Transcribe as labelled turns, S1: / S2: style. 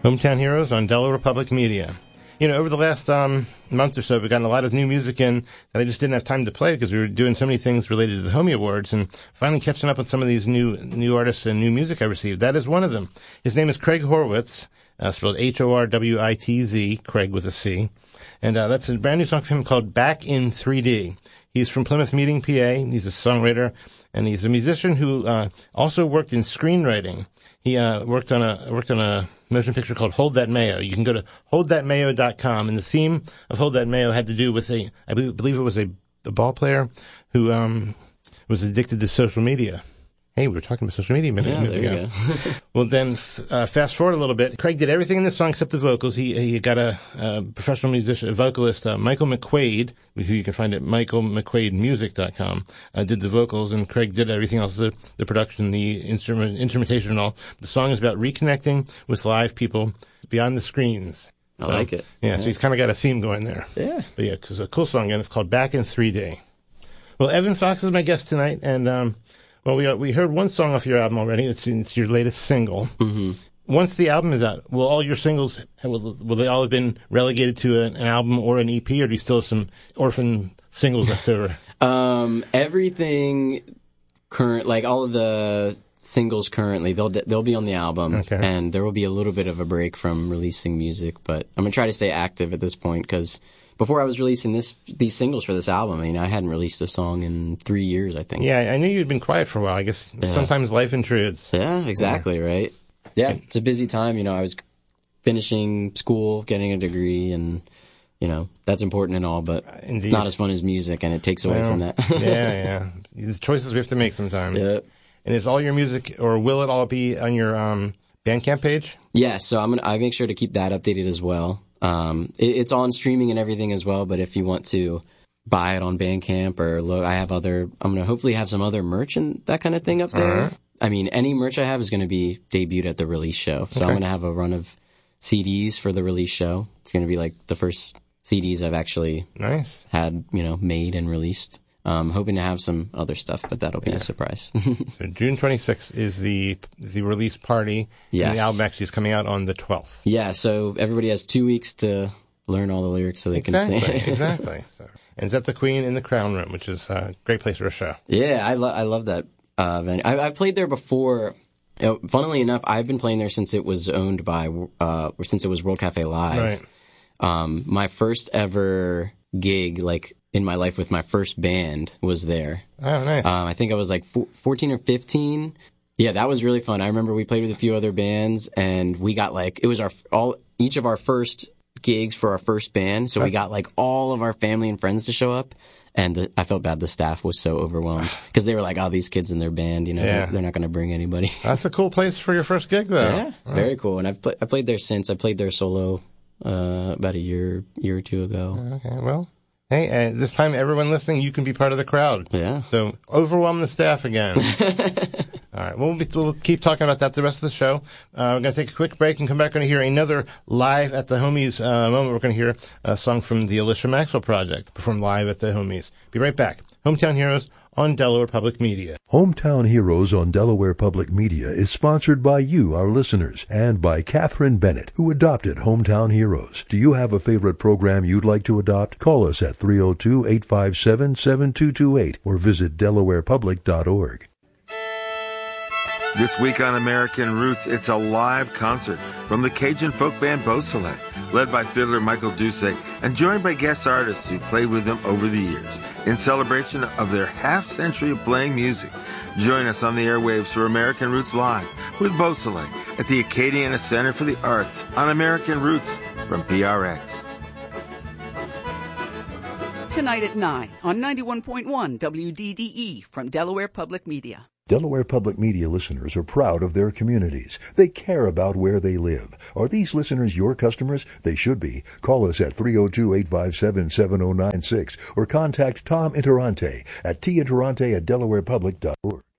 S1: Hometown Heroes on Delaware Public Media. You know, over the last month or so, we've gotten a lot of new music in that I just didn't have time to play because we were doing so many things related to the Homie Awards, and finally catching up on some of these new artists and new music I received. That is one of them. His name is Craig Horwitz, spelled Horwitz, Craig with a C. And that's a brand new song from him called Back in 3D. He's from Plymouth Meeting, PA. He's a songwriter, and he's a musician who also worked in screenwriting. He worked on a motion picture called Hold That Mayo. You can go to holdthatmayo.com, and the theme of Hold That Mayo had to do with I believe it was a ball player who was addicted to social media. Hey, we were talking about social media a minute ago.
S2: You go.
S1: Well, then fast forward a little bit. Craig did everything in the song except the vocals. He got a professional musician, a vocalist, Michael McQuaid, who you can find at michaelmcquaidmusic.com, did the vocals, and Craig did everything else, the production, the instrumentation and all. The song is about reconnecting with live people beyond the screens.
S2: I like it.
S1: Yeah, so he's kind of got a theme going there.
S2: Yeah.
S1: But yeah, it's a cool song, and it's called Back in 3D. Well, Evan Fox is my guest tonight, and well, we heard one song off your album already. It's your latest single.
S2: Mm-hmm.
S1: Once the album is out, will all your singles, will they all have been relegated to an album or an EP, or do you still have some orphan singles left over?
S2: Everything current, like all of the singles currently, they'll be on the album,
S1: okay.
S2: And there will be a little bit of a break from releasing music, but I'm gonna try to stay active at this point because before I was releasing these singles for this album, I mean, I hadn't released a song in 3 years, I think.
S1: Yeah, I knew you'd been quiet for a while. I guess sometimes life intrudes.
S2: Yeah, exactly, right? Yeah, it's a busy time. You know, I was finishing school, getting a degree, and, you know, that's important and all, but it's not as fun as music, and it takes away from that.
S1: Yeah. The choices we have to make sometimes.
S2: Yeah.
S1: And is all your music, or will it all be on your Bandcamp page?
S2: Yeah, so I make sure to keep that updated as well. It's on streaming and everything as well, but if you want to buy it on Bandcamp or look, I'm going to hopefully have some other merch and that kind of thing up there. Uh-huh. I mean, any merch I have is going to be debuted at the release show. So I'm going to have a run of CDs for the release show. It's going to be like the first CDs I've actually had, made and released. Hoping to have some other stuff, but that'll be a surprise.
S1: So June 26th is the release party.
S2: Yes.
S1: And the album actually is coming out on the 12th.
S2: Yeah, so everybody has 2 weeks to learn all the lyrics so they can sing.
S1: Exactly. So, and it's at the Queen in the Crown Room, which is a great place for a show.
S2: Yeah, I love that venue. I've played there before. Funnily enough, I've been playing there since it was owned by, since it was World Cafe Live.
S1: Right.
S2: My first ever gig, like, in my life with my first band was there.
S1: Oh, nice.
S2: I think I was like 14 or 15. Yeah, that was really fun. I remember we played with a few other bands, and we got like, it was each of our first gigs for our first band. So we got like all of our family and friends to show up. And I felt bad the staff was so overwhelmed because they were like, oh, these kids in their band, they're not going to bring anybody.
S1: That's a cool place for your first gig, though.
S2: Yeah, very cool. And I played there since. I played there solo about a year or two ago.
S1: Okay, well. Hey, this time, everyone listening, you can be part of the crowd.
S2: Yeah.
S1: So overwhelm the staff again. All right. We'll keep talking about that the rest of the show. We're going to take a quick break and come back. We're going to hear another live at the Homies moment. We're going to hear a song from the Alicia Maxwell Project performed live at the Homies. Be right back. Hometown Heroes on Delaware Public Media.
S3: Hometown Heroes on Delaware Public Media is sponsored by you, our listeners, and by Catherine Bennett, who adopted Hometown Heroes. Do you have a favorite program you'd like to adopt? Call us at 302-857-7228 or visit delawarepublic.org.
S4: This week on American Roots, it's a live concert from the Cajun folk band Beausoleil, led by fiddler Michael Doucet and joined by guest artists who played with them over the years. In celebration of their half-century of playing music, join us on the airwaves for American Roots Live with Beausoleil at the Acadiana Center for the Arts on American Roots from PRX.
S5: Tonight at 9 on 91.1 WDDE from Delaware Public Media.
S3: Delaware Public Media listeners are proud of their communities. They care about where they live. Are these listeners your customers? They should be. Call us at 302-857-7096 or contact Tom Interante at tinterante@delawarepublic.org.